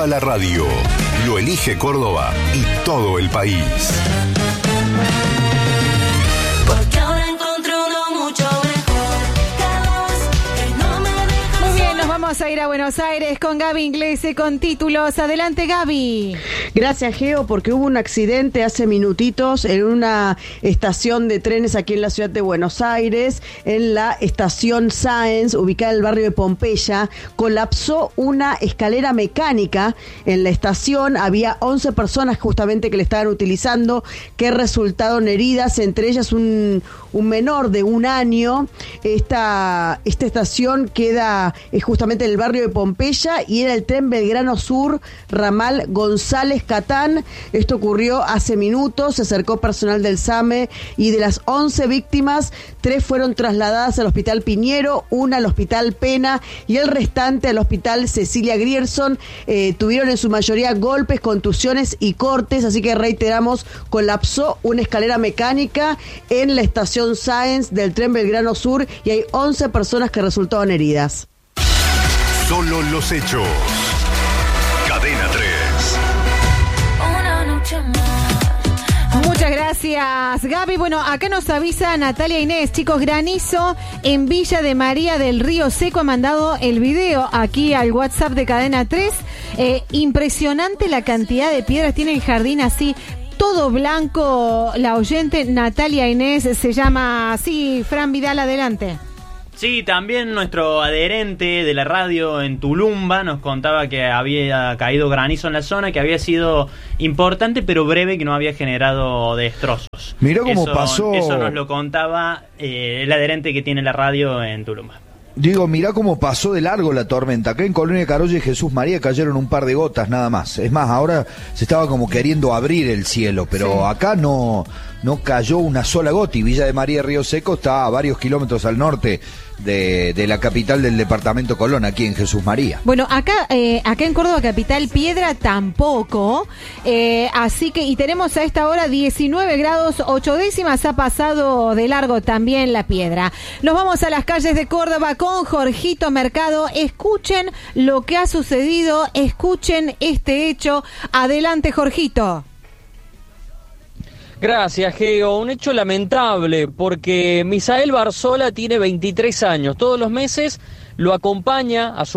viva la radio. Lo elige Córdoba y todo el país. Porque ahora encontré uno mucho mejor que vos, que no me dejas. Muy bien, nos vamos a ir a Buenos Aires con Gaby Inglese con títulos. Adelante, Gaby. Gracias, Geo, porque hubo un accidente hace minutitos en una estación de trenes aquí en la ciudad de Buenos Aires, en la estación Sáenz, ubicada en el barrio de Pompeya. Colapsó una escalera mecánica en la estación. Había 11 personas justamente que le estaban utilizando, que resultaron heridas, entre ellas un menor de 1 año. Esta estación queda justamente en el barrio de Pompeya y era el tren Belgrano Sur, ramal González Catán. Esto ocurrió hace minutos. Se acercó personal del SAME y de las 11 víctimas, 3 fueron trasladadas al Hospital Piñero, 1 al Hospital Pena y el restante al Hospital Cecilia Grierson. Tuvieron en su mayoría golpes, contusiones y cortes, así que reiteramos, colapsó una escalera mecánica en la estación Sáenz del tren Belgrano Sur y hay 11 personas que resultaron heridas. Solo los hechos. Cadena 3. Una noche más. Muchas gracias, Gaby. Bueno, acá nos avisa Natalia Inés, chicos, granizo en Villa de María del Río Seco. Ha mandado el video aquí al WhatsApp de Cadena 3. Impresionante la cantidad de piedras, tiene el jardín así, todo blanco. La oyente Natalia Inés se llama así. Fran Vidal, adelante. Sí, también nuestro adherente de la radio en Tulumba nos contaba que había caído granizo en la zona, que había sido importante pero breve, que no había generado destrozos. Mirá cómo pasó. Eso nos lo contaba el adherente que tiene la radio en Tulumba. Digo, mirá cómo pasó de largo la tormenta. Acá en Colonia Carolla y Jesús María cayeron un par de gotas nada más. Es más, ahora se estaba como queriendo abrir el cielo, pero sí, acá no cayó una sola gota. Y Villa de María Río Seco está a varios kilómetros al norte de la capital del departamento Colón, aquí en Jesús María. Bueno, acá en Córdoba capital, Piedra tampoco, así que, y tenemos a esta hora 19 grados 8 décimas, ha pasado de largo también la Piedra. Nos vamos a las calles de Córdoba con Jorgito Mercado. Escuchen lo que ha sucedido, escuchen este hecho. Adelante, Jorgito. Gracias, Geo. Un hecho lamentable porque Misael Barzola tiene 23 años. Todos los meses lo acompaña a su